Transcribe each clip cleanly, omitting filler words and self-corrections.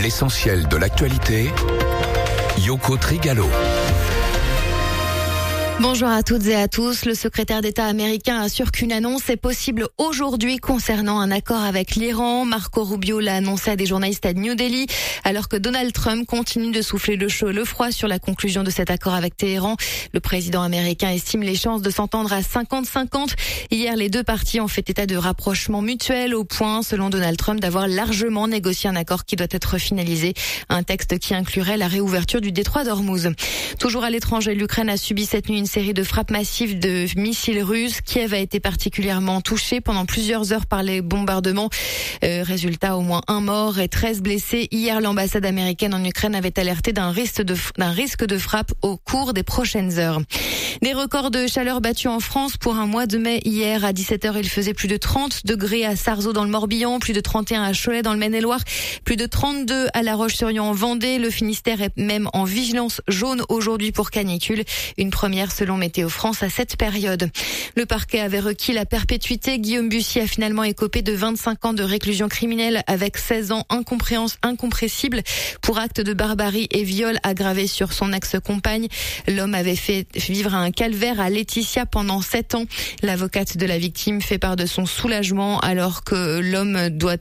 L'essentiel de l'actualité, Yoko Trigalo. Bonjour à toutes et à tous. Le secrétaire d'État américain assure qu'une annonce est possible aujourd'hui concernant un accord avec l'Iran. Marco Rubio l'a annoncé à des journalistes à New Delhi, alors que Donald Trump continue de souffler le chaud et le froid sur la conclusion de cet accord avec Téhéran. Le président américain estime les chances de s'entendre à 50-50. Hier, les deux parties ont fait état de rapprochement mutuel au point, selon Donald Trump, d'avoir largement négocié un accord qui doit être finalisé. Un texte qui inclurait la réouverture du détroit d'Ormuz. Toujours à l'étranger, l'Ukraine a subi cette nuit une série de frappes massives de missiles russes. Kiev a été particulièrement touché pendant plusieurs heures par les bombardements. Résultat, au moins un mort et 13 blessés. Hier, l'ambassade américaine en Ukraine avait alerté d'un risque de frappe au cours des prochaines heures. Des records de chaleur battus en France pour un mois de mai. Hier, à 17h, il faisait plus de 30 degrés à Sarzeau dans le Morbihan, plus de 31 à Cholet dans le Maine-et-Loire, plus de 32 à La Roche-sur-Yon en Vendée. Le Finistère est même en vigilance jaune aujourd'hui pour canicule. Une première selon Météo France à cette période. Le parquet avait requis la perpétuité. Guillaume Bussy a finalement écopé de 25 ans de réclusion criminelle avec 16 ans incompressibles pour acte de barbarie et viol aggravé sur son ex-compagne. L'homme avait fait vivre un calvaire à Laetitia pendant 7 ans. L'avocate de la victime fait part de son soulagement alors que l'homme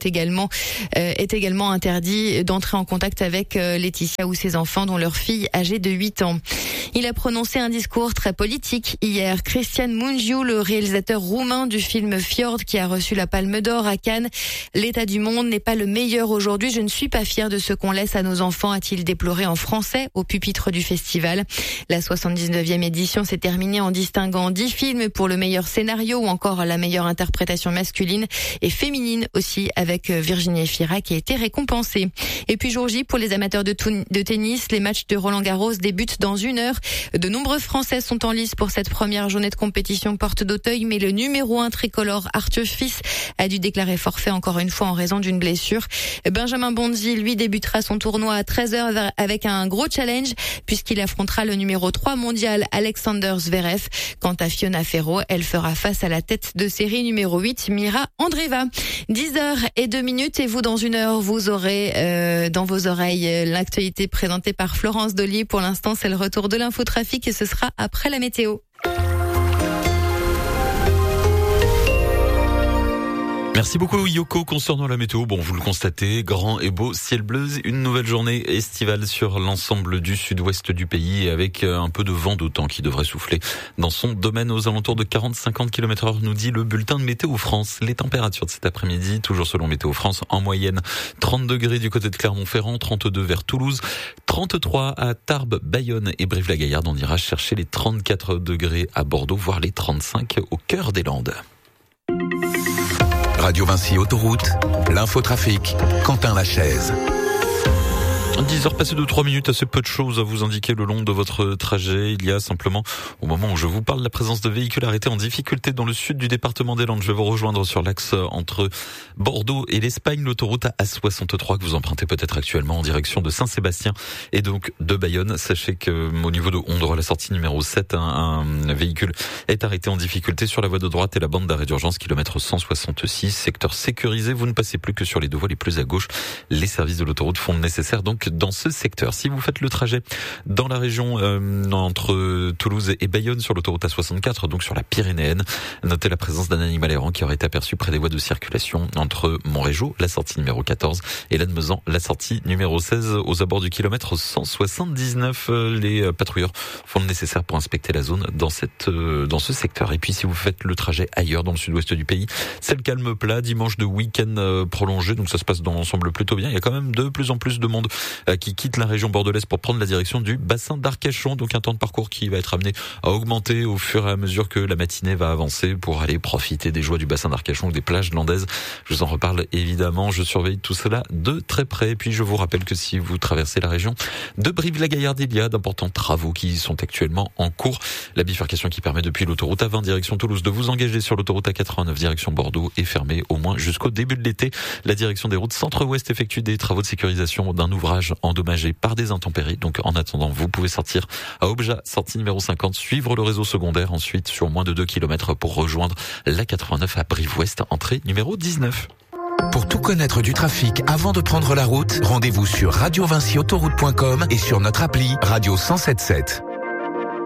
est également interdit d'entrer en contact avec Laetitia ou ses enfants, dont leur fille âgée de 8 ans. Il a prononcé un discours très politique hier. Cristian Mungiu, le réalisateur roumain du film Fjord, qui a reçu la Palme d'Or à Cannes. L'état du monde n'est pas le meilleur aujourd'hui. Je ne suis pas fier de ce qu'on laisse à nos enfants, a-t-il déploré en français au pupitre du festival. La 79e édition s'est terminée en distinguant 10 films pour le meilleur scénario ou encore la meilleure interprétation masculine et féminine aussi, avec Virginie Efira qui a été récompensée. Et puis jour J pour les amateurs de tennis, les matchs de Roland-Garros débutent dans 1 heure. De nombreux Français sont en lice pour cette première journée de compétition porte d'Auteuil, mais le numéro 1 tricolore Arthur Fils a dû déclarer forfait encore une fois en raison d'une blessure. Benjamin Bonzi, lui, débutera son tournoi à 13h avec un gros challenge puisqu'il affrontera le numéro 3 mondial Alexander Zverev. Quant à Fiona Ferro, elle fera face à la tête de série numéro 8, Mira Andreeva. 10h02 et vous, dans 1 heure, vous aurez dans vos oreilles l'actualité présentée par Florence Dolly. Pour l'instant, c'est le retour de l'infotrafic et ce sera après la météo. Merci beaucoup Yoko. Concernant la météo, vous le constatez, grand et beau ciel bleu, une nouvelle journée estivale sur l'ensemble du sud-ouest du pays avec un peu de vent d'automne qui devrait souffler dans son domaine aux alentours de 40-50 km/h, nous dit le bulletin de Météo France. Les températures de cet après-midi, toujours selon Météo France, en moyenne 30 degrés du côté de Clermont-Ferrand, 32 vers Toulouse, 33 à Tarbes, Bayonne et Brive-la-Gaillarde. On ira chercher les 34 degrés à Bordeaux, voire les 35 au cœur des Landes. Radio Vinci Autoroute, l'infotrafic, Quentin Lachaise. 10h passées de 3 minutes, assez peu de choses à vous indiquer le long de votre trajet. Il y a simplement, au moment où je vous parle, la présence de véhicules arrêtés en difficulté dans le sud du département des Landes. Je vais vous rejoindre sur l'axe entre Bordeaux et l'Espagne, l'autoroute A63 que vous empruntez peut-être actuellement en direction de Saint-Sébastien et donc de Bayonne. Sachez que au niveau de Ondre, la sortie numéro 7, un véhicule est arrêté en difficulté sur la voie de droite et la bande d'arrêt d'urgence, kilomètre 166, secteur sécurisé. Vous ne passez plus que sur les deux voies les plus à gauche. Les services de l'autoroute font le nécessaire donc dans ce secteur. Si vous faites le trajet dans la région entre Toulouse et Bayonne sur l'autoroute A64, donc sur la Pyrénéenne, notez la présence d'un animal errant qui aurait été aperçu près des voies de circulation entre Montrégeau, la sortie numéro 14, et Lannemezan, la sortie numéro 16, aux abords du kilomètre 179. Les patrouilleurs font le nécessaire pour inspecter la zone dans ce secteur. Et puis si vous faites le trajet ailleurs dans le sud-ouest du pays, c'est le calme plat, dimanche de week-end prolongé, donc ça se passe dans l'ensemble plutôt bien. Il y a quand même de plus en plus de monde qui quitte la région bordelaise pour prendre la direction du bassin d'Arcachon. Donc un temps de parcours qui va être amené à augmenter au fur et à mesure que la matinée va avancer pour aller profiter des joies du bassin d'Arcachon ou des plages landaises. Je vous en reparle évidemment, je surveille tout cela de très près. Et puis je vous rappelle que si vous traversez la région de Brive-la-Gaillarde, il y a d'importants travaux qui sont actuellement en cours. La bifurcation qui permet depuis l'autoroute A20 direction Toulouse de vous engager sur l'autoroute A89 direction Bordeaux est fermée au moins jusqu'au début de l'été. La direction des routes centre-ouest effectue des travaux de sécurisation d'un ouvrage endommagé par des intempéries. Donc en attendant, vous pouvez sortir à Obja, sortie numéro 50, suivre le réseau secondaire ensuite sur moins de 2 km pour rejoindre la 89 à Brive-Ouest, entrée numéro 19. Pour tout connaître du trafic avant de prendre la route, rendez-vous sur radiovincyautoroute.com et sur notre appli Radio 107.7.